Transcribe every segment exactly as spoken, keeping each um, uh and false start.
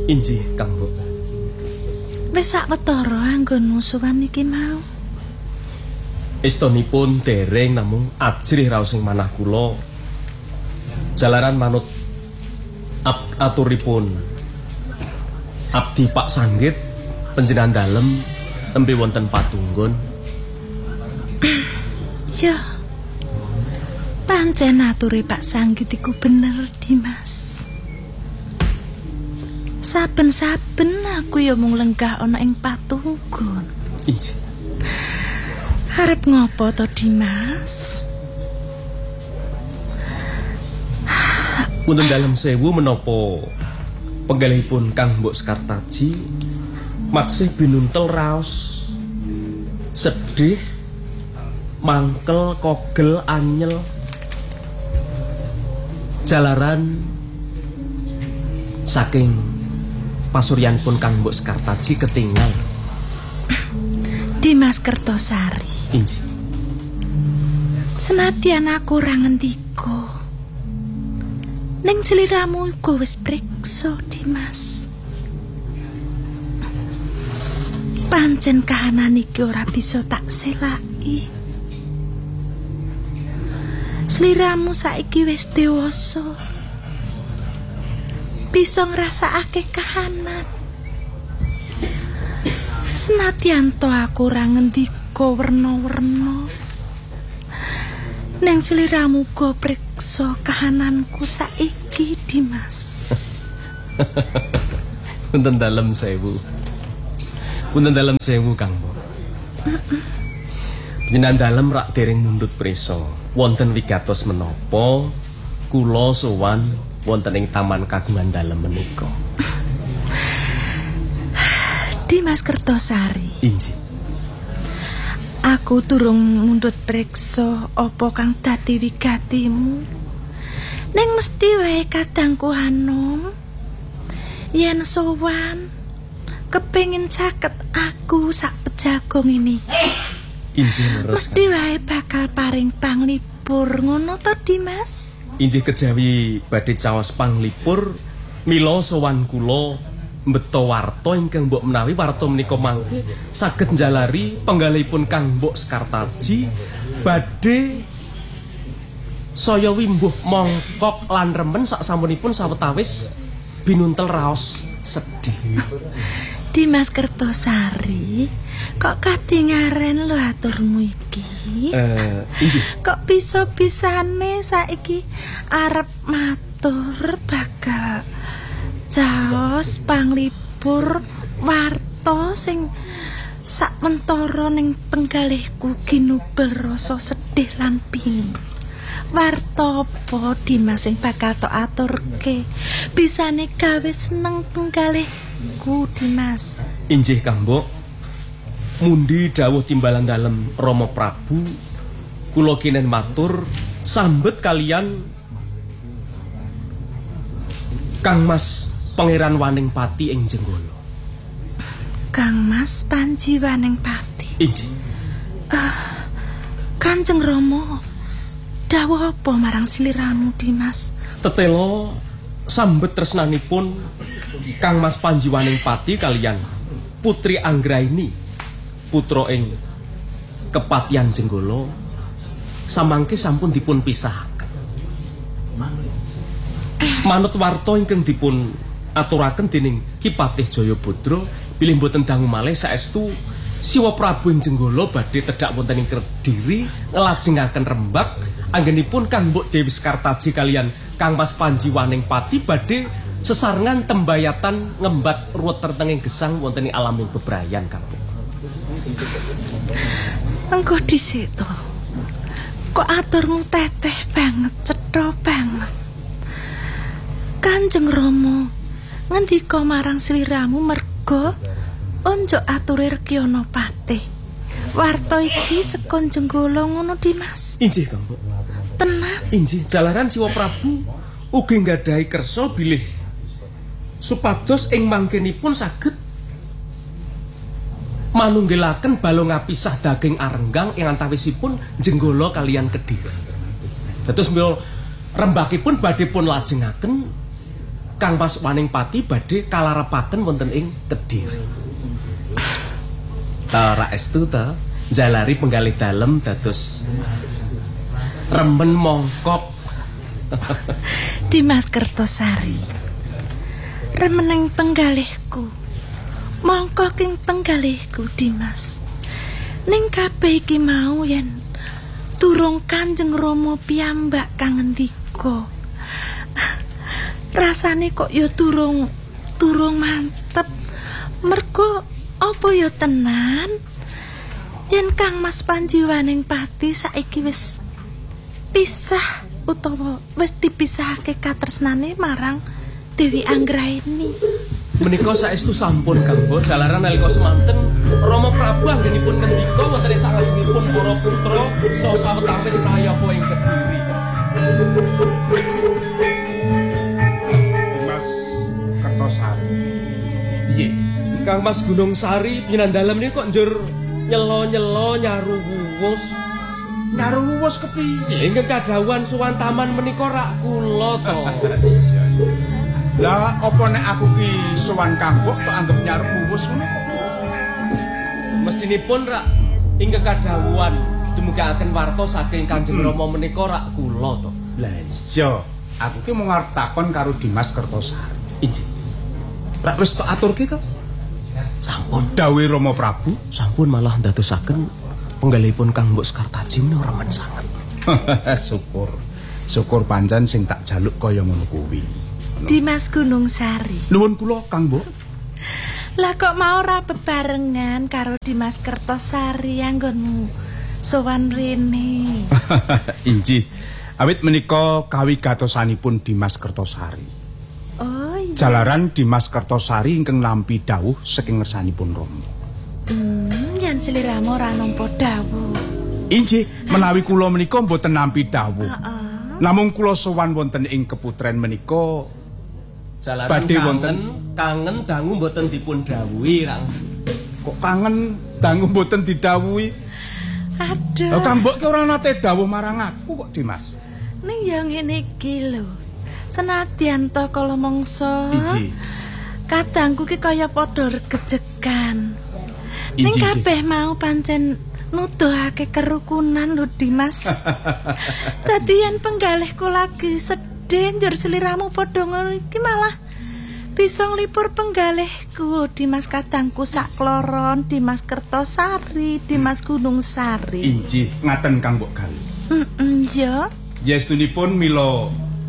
Injih, Kang Mbok. Wis sawetara anggonmu suwan iki mau. Estunipun dereng namung ajrih raos ing manah kula. Jalaran manut ap aturipun Abdi Pak Sanggit panjenengan dalem tembe wonten patunggon. Ya. Pancen aturi Pak Sanggit iku bener, Dimas. Saben-saben aku ya mung lenggah ana ing patunggon. Injih. Arep ngopo to, Dimas? Punten dalem sewu menapa penggalihipun Kang Mbok Sekartaji maksih binuntel raos sedih mangkel kogel anyel jalaran saking pasuryanipun Kang Mbok Sekartaji ketinggal. Dimas Kertosari. Injih. Senadyan aku ora ngendika, ning sliramu uga wis priksa, Dimas. Pancen kahanan iki ora bisa tak selaki. Sliramu saiki wis dewasa, bisa ngrasakake kahanan. Senadyan to aku ora ngendika werna-werna, neng sliramu uga priksa kahananku saiki, Dimas. Punten dalem sewu. Punten dalem sewu, Kang Mbok. Panjenengan dalem rak dereng mundhut prisa. Wonten wigatos menapa kula sowan wonten ing taman kagungan dalem menika. Dimas Kertosari. Injih. Aku durung mundhut priksa apa kang dadi wigatimu. Ning mesti wae kadangku Hanom. Yen sowan kepengin caket aku sak pejagong ini. Injih leres. Mesti wae bakal paring panglipur ngono to, Dimas? Injih kejawi badhe caos panglipur mila sowan kula mbeta warta ingkang mbok menawi warta menika mangke saged njalari penggalihipun Kang Mbok Sekartaji badhe saya wimbuh mongkok lan remen saksampunipun sawetawis binuntel raos sedih. Dimas Kertosari, kok kadingaren lho aturmu iki? Eh, injih. Kok bisa-bisane saiki arep matur bakal caos panglipur warta sing samentara ning penggalihku ginubel rasa sedih lan bingung. Warta apa Dimas sing bakal tok aturke bisane gawe seneng penggalihku, Dimas? Injih Kang Mbok, mundi dawuh timbalan dalem Rama Prabu kula kinen matur sambet kalian Kang Mas Pangeran Waningpati ing Jenggala. Kang Mas Panji Waningpati. Injih. Uh, Kanjeng Rama dawuh apa marang sliramu, Dimas? Tetela sambet tresnanipun Kang Mas Panji Waningpati kalian Putri Anggraini putra ing Kepatian Jenggala samangke sampun dipun pisahaken. Manut warta ingkang dipun aturaken dening Ki Patih Jayabadra bilih boten dangu malih saestu Siwa Prabu ing Jenggala badhe tedhak wonten ing Kediri nglajengaken rembag anggenipun Kang Mbok Dewi Sekartaji kalian Kang Mas Panji Waningpati badhe sesarengan tembayatan ngembat ruwet tertenging gesang wonten ing alaming bebrayan Kang. Engko dhisik to. Kok aturmu teteh banget, cetha banget. Kanjeng Rama ngendika marang sliramu merga onjo aturi Rekyana Patih. Warta iki sekon Jenggala ngono, Dimas? Injih, Kang Mbok. Tenan? Injih, jalaran Siwa Prabu ugi nggadahi kersa bilih supados ing mangkenipun saged manunggelaken balung apisah daging arenggang ing antawisipun Jenggala kalian Kediri. Dados mila rembakipun badhe pun lajengaken Kang Mas Waningpati badhe kalarepaken wonten ing Kediri. Ta raestu ta jalari penggalih dalem dados remen mongkok. Dimas Kertosari. Remeneng penggalihku. Mongkok ing penggalihku Dimas. Ning kabeh iki mau yen durung Kanjeng Rama piyambak kang ngendika. Rasane kok ya durung durung mantep. Mergo apa ya tenan yen Kang Mas Panji Waningpati saiki wis pisah utawa wis dipisahake katresnane marang Dewi Anggraini. Menika saestu sampun Kang Mbok jalaran nalika semanten Rama Prabu anggenipun ngendika wonten ing salajengipun para putra saha sawetawis prayapa ing Kediri. Mas Kertosari. Piye? Kang Mas Gunung Sari pinandalem niku kok njur nyelo-nyelo nyaru wuwus. Nyaru wuwus kepiye? Ingkang kadhawuhan suwan taman menika rak kula to. Iya iya. Lah apa nek aku ki sowan Kang Mbok tok anggap nyaru wuwus ngono kok? Mestinipun rak ingkang kadhawuhan dumugakaken warta saking Kanjeng Rama menika rak kula to. Lah iya, aku ki mau ngarep takon karo Dimas Kertosari. Injih. Rak wis tok aturke to? Sampun Dawuh Rama Prabu. sampun malah ndadosaken penggalihipun Kang Mbok Sekartaji menika remen sanget. Syukur. Syukur pancen sing tak jaluk kaya ngono kuwi. Dimas Gunung Sari. Nuwun kula Kang Mbok. Lah kok mau ora bebarengan karo Dimas Kertosari anggonmu sowan rene. Inji, awit menika kawigatosanipun Dimas Kertosari. Oh iya. Jalaran Dimas Kertosari ingkang nampi dawuh saking ngersanipun Rama. Hmm, yen sliramu ora nampa dawuh. Inji, menawi kula menika mboten nampi dawuh. Heeh. Namung kula sowan wonten ing keputren menika Jalaran badhe kangen, wonten kangen dangu mboten dipun dawuhi, Rang. kok kangen dangu mboten didhawuhi. Aduh. Lah Kang Mbok ki ora nate dawuh marang aku kok, Dimas. Ning ya ngene iki lho. Senadyan to kala mangsa. Inji. Kadangku ki kaya padha regejegan. Ning Inji, kabeh mau pancen nuduhake kerukunan lho Dimas. Dadi yen penggalihku lagi sedih njur sliramu padha ngono iki malah bisa nglipur penggalihku Dimas kadangku sakloron, Dimas Kertosari, Dimas Gunung Sari. Inji, ngaten Kang Mbok Gali. Heeh, ya. Yestunipun mila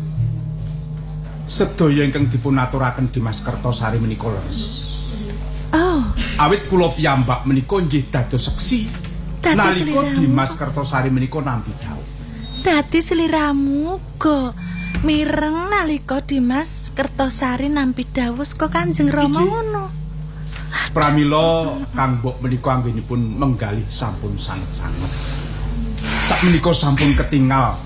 sedaya ingkang dipun aturaken Dimas Kertosari menika leres. Oh, Awit kula piyambak menika nggih dados seksi Dadi nalika sliramu. Dimas Kertosari menika nampi dawuh. dadi sliramu go mireng nalika Dimas Kertosari nampi dawuh saka Kanjeng Rama Iji. ngono. Pramila Kang Mbok menika anggenipun menggalih sampun sanget-sanget. Sakmenika sampun ketingal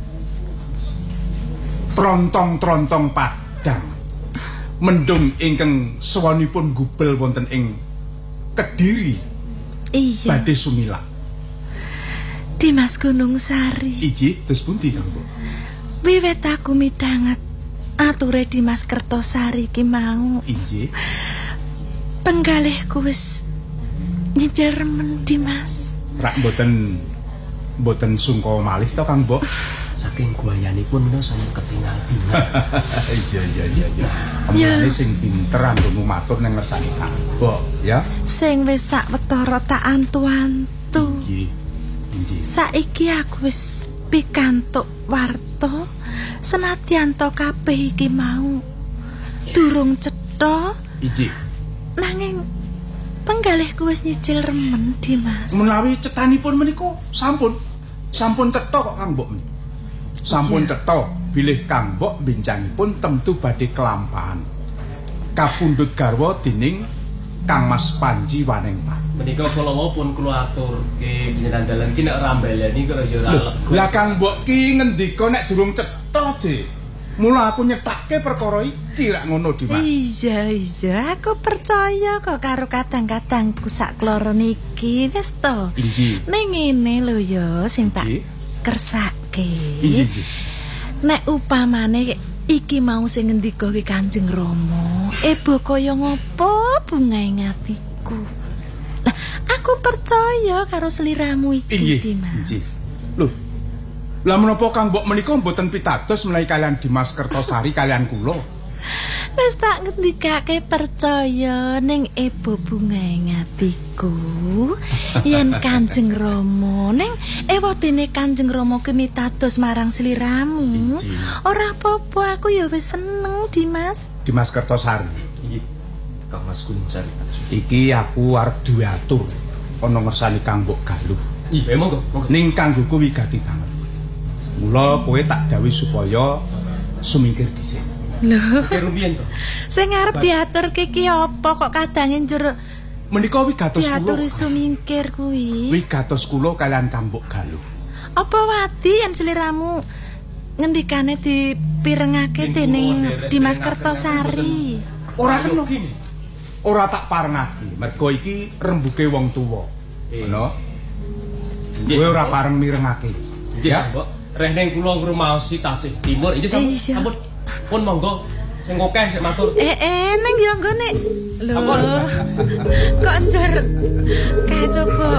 trontong-trontong padang. Mendung ingkang sawanipun gubel wonten ing Kediri Iya, badhe sumilak. Dimas Gunung Sari. Iji terus pundi Kang Mbok? Wiwit aku midhanget ature Dimas Kertosari ki mau, Inji. penggalihku wis nyicil remen Dimas. Rak mboten mboten sungka malih to Kang Mbok. Saking guayanipun menika sampun ketingal bingung. Iya iya iya iya. Ya. Omongane sing pinter anggonmu matur nang ngersani Kang Mbok, ya. Sing wis sawetara tak antu-antu. Inji. Inji. Saiki aku wis pikantuk warta senadyan to kabeh iki mau durung cetha Inji. nanging penggalihku wis nyicil remen Dimas. Menawi cetanipun menika sampun sampun cetha kok Kang Mbok. Sampun cetha bilih Kang Mbok bincangipun temtu badhe kelampahan. Kapundhut garwa dening Kang Mas Panji Waningpati. Menika kula wau pun kula aturke pinandalan ki nek ora mbaleni karo ya ora lega. Lah Kang Mbok ki ngendika nek durung cetha, Je. Mula aku nyetake perkara iki rak ngono Dimas. Iya iya aku percaya kok karo kadang-kadangku sak kloron iki wis to. Inji. Ning ngene lho ya sing tak Inji. kersake. Inji, inji. Nek upamane Iki mau sing ngendika ki Kanjeng Rama, ebo kaya ngopo bungae ngatiku. Lah, aku percaya karo sliramu iki, Dimas. Inggih. Lho. Lah menapa Kang Mbok menika mboten pitados menawi kalian Dimas Kertosari kalian kula? Wis tak ngendikake percaya ning ebo bungae ngatiku. Yen Kanjeng Rama ning ewadene Kanjeng Rama ki mitados marang sliramu. Ora apa-apa, aku ya wis seneng, Dimas. Dimas Kertosari. Inggih. Kang Mas Gunungsari. Iki aku arep duwe atur ana ngersani Kang Mbok Galuh. Iya, monggo, monggo. Ning kanggoku wigati banget. Mula kowe tak dawuh supaya sumingkir dhisik. Lho, Kira rumiyin to? sing arep diaturke ki apa kok kadange njur Menika wigatos diaturi kula. sumingkir kuwi? Wigatos kula kalian Kang Mbok Galuh. Apa wadi yen sliramu ngendikane dipirengake dening Dimas Kertosari? Ora kena gini. Ora tak parengake, mergo iki rembuke wong tuwa. Ngono. Kowe ora pareng mirengake. Ya, Mbok. Reh ning kula ngrumaosi tasih timur. Inggih sampun. Iya. Sampun. Pun monggo. Sing akeh sik matur. Eh, eh, neng ya nggone. Lho. Kok njar kae coba